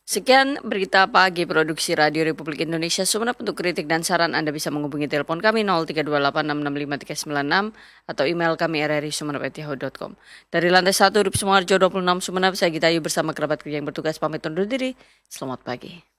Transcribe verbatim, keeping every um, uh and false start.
Sekian berita pagi produksi Radio Republik Indonesia Sumeneb. Untuk kritik dan saran Anda bisa menghubungi telepon kami nol tiga dua delapan enam enam lima tiga sembilan enam atau email kami r r i sumeneb at yahoo dot com. Dari lantai satu Urip Sumoharjo dua puluh enam Sumeneb, saya Gita Ayu bersama kerabat kerja yang bertugas pamit undur diri. Selamat pagi.